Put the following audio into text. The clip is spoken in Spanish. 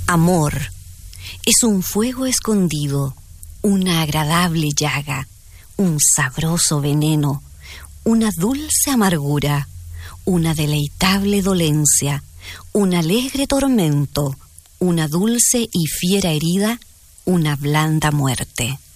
Amor es un fuego escondido, una agradable llaga, un sabroso veneno, una dulce amargura, una deleitable dolencia, un alegre tormento, una dulce y fiera herida, una blanda muerte.